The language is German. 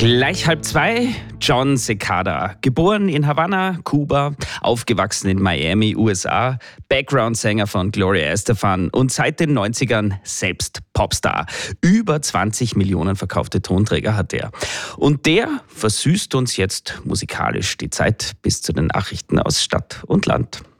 Gleich 1:30, John Cicada. Geboren in Havanna, Kuba, aufgewachsen in Miami, USA, Background-Sänger von Gloria Estefan und seit den 90ern selbst Popstar. Über 20 Millionen verkaufte Tonträger hat er. Und der versüßt uns jetzt musikalisch die Zeit bis zu den Nachrichten aus Stadt und Land.